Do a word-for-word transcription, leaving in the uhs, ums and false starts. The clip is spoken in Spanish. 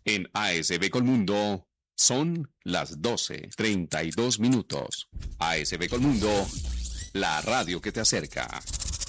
En A S B Colmundo son las doce treinta y dos minutos. A S B Colmundo, la radio que te acerca.